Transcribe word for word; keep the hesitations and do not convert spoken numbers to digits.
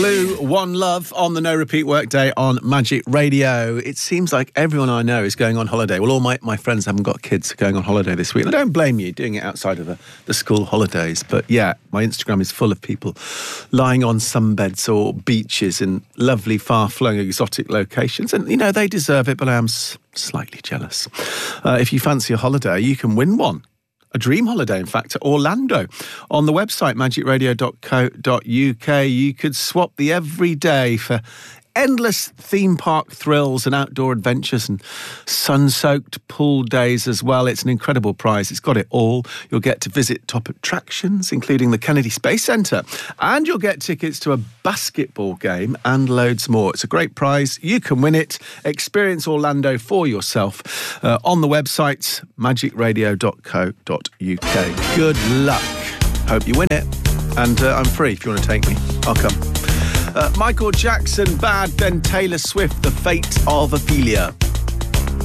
Blue, One Love on the No Repeat Workday on Magic Radio. It seems like everyone I know is going on holiday. Well, all my, my friends haven't got kids going on holiday this week. I don't blame you doing it outside of the, the school holidays. But yeah, my Instagram is full of people lying on sunbeds or beaches in lovely, far-flung, exotic locations. And, you know, they deserve it, but I am s- slightly jealous. Uh, if you fancy a holiday, you can win one. A dream holiday, in fact, to Orlando. On the website, magic radio dot co dot uk, you could swap the everyday for endless theme park thrills and outdoor adventures and sun-soaked pool days as well. It's an incredible prize. It's got it all. You'll get to visit top attractions, including the Kennedy Space Centre, and you'll get tickets to a basketball game and loads more. It's a great prize. You can win it. Experience Orlando for yourself uh, on the website, magic radio dot co dot uk. Good luck. Hope you win it. And uh, I'm free if you want to take me. I'll come. Uh, Michael Jackson, Bad, then Taylor Swift, The Fate of Ophelia.